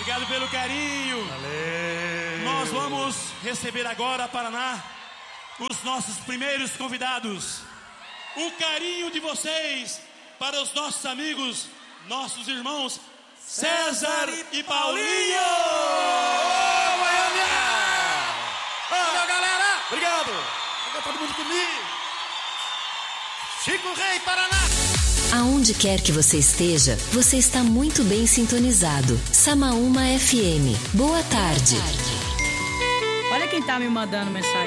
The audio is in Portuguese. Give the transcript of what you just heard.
Obrigado pelo carinho. Valeu. Nós vamos receber agora, Paraná, os nossos primeiros convidados. O carinho de vocês para os nossos amigos, nossos irmãos César e Paulinho. Ô, Goiânia! Valeu, galera! Obrigado. Fica todo mundo comigo. Chico Rei, Paraná. Aonde quer que você esteja, você está muito bem sintonizado. Samaúma FM. Boa tarde. Olha quem tá me mandando mensagem.